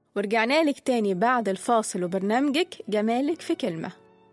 ورجعنا لك تاني بعد الفاصل وبرنامجك جمالك في كلمة.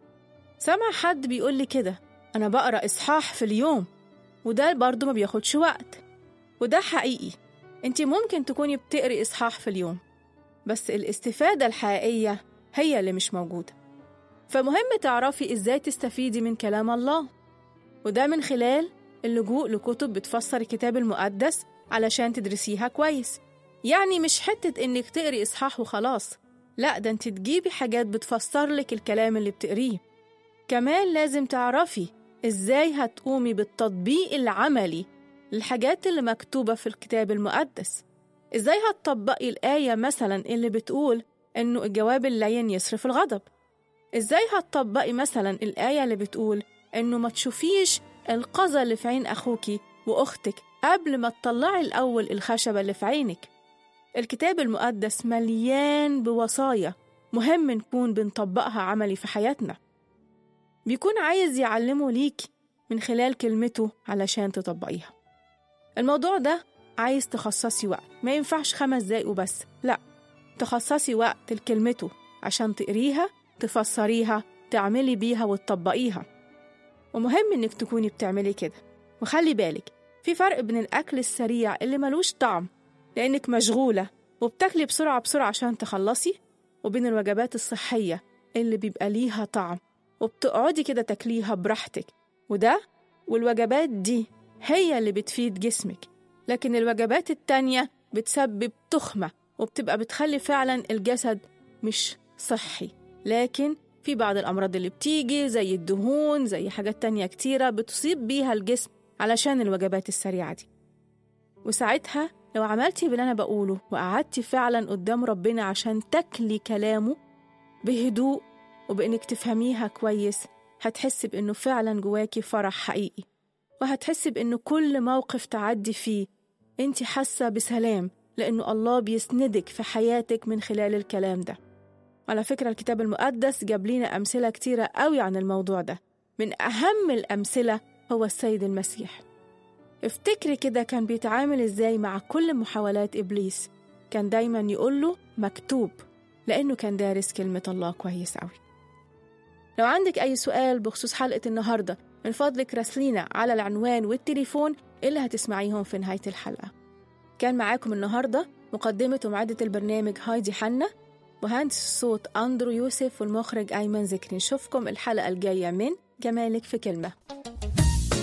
سمع حد بيقول لي كده: أنا بقرأ إصحاح في اليوم، وده برضو ما بياخدش وقت. وده حقيقي، أنت ممكن تكوني بتقري إصحاح في اليوم، بس الاستفادة الحقيقية هي اللي مش موجودة. فمهم تعرفي إزاي تستفيدي من كلام الله، وده من خلال اللجوء لكتب بتفسر الكتاب المقدس علشان تدرسيها كويس. يعني مش حتة إنك تقري إصحاح وخلاص، لا، ده أنت تجيبي حاجات بتفسر لك الكلام اللي بتقريه. كمان لازم تعرفي إزاي هتقومي بالتطبيق العملي للحاجات اللي مكتوبة في الكتاب المقدس. إزاي هتطبقي الآية مثلا اللي بتقول إنه الجواب اللين يصرف الغضب؟ إزاي هتطبقي مثلا الآية اللي بتقول إنه ما تشوفيش القذى اللي في عين أخوكي وأختك قبل ما تطلعي الأول الخشبة اللي في عينك؟ الكتاب المقدس مليان بوصايا مهم نكون بنطبقها عملي في حياتنا. بيكون عايز يعلمه ليك من خلال كلمته علشان تطبقيها. الموضوع ده عايز تخصصي وقت، ما ينفعش 5 دقايق وبس، لا، تخصصي وقت لكلمته عشان تقريها، تفسريها، تعملي بيها وتطبقيها. ومهم إنك تكوني بتعملي كده. وخلي بالك، في فرق بين الأكل السريع اللي ملوش طعم لأنك مشغولة وبتاكلي بسرعة عشان تخلصي، وبين الوجبات الصحية اللي بيبقى ليها طعم وبتقعدي كده تاكليها براحتك. والوجبات دي هي اللي بتفيد جسمك، لكن الوجبات التانية بتسبب تخمة وبتبقى بتخلي فعلا الجسد مش صحي. لكن في بعض الأمراض اللي بتيجي زي الدهون، زي حاجات تانية كتيرة بتصيب بيها الجسم علشان الوجبات السريعة دي. وساعتها لو عملتي باللي أنا بقوله وقعدتي فعلا قدام ربنا عشان تاكلي كلامه بهدوء وبإنك تفهميها كويس، هتحسي بإنه فعلا جواكي فرح حقيقي، وهتحسي بإنه كل موقف تعدي فيه أنت حاسة بسلام، لأنه الله بيسندك في حياتك من خلال الكلام ده. على فكرة الكتاب المقدس جاب لنا أمثلة كتيرة قوي عن الموضوع ده. من أهم الأمثلة هو السيد المسيح. افتكري كده كان بيتعامل إزاي مع كل محاولات إبليس. كان دايما يقوله مكتوب، لأنه كان دارس كلمة الله كويس قوي. لو عندك أي سؤال بخصوص حلقة النهاردة، من فضلك راسلينا على العنوان والتليفون اللي هتسمعيهم في نهاية الحلقة. كان معاكم النهاردة مقدمة ومعدة البرنامج هايدي حنا، مهندس الصوت أندرو يوسف، والمخرج أيمن ذكري. نشوفكم الحلقة الجاية من جمالك في كلمة.